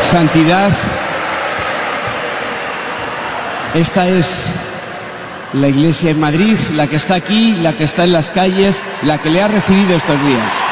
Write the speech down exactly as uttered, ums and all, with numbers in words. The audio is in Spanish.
Santidad, esta es la iglesia en Madrid, la que está aquí, la que está en las calles, la que le ha recibido estos días.